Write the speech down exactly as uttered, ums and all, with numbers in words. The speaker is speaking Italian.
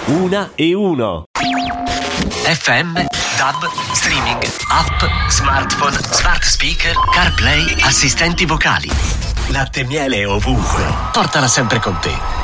Una e uno. F M, D A B, streaming, app, smartphone, smart speaker, CarPlay, assistenti vocali. Latte e miele ovunque. Portala sempre con te.